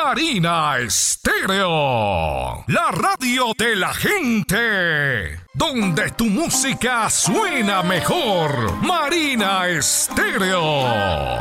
Marina Estéreo, la radio de la gente, donde tu música suena mejor. Marina Estéreo.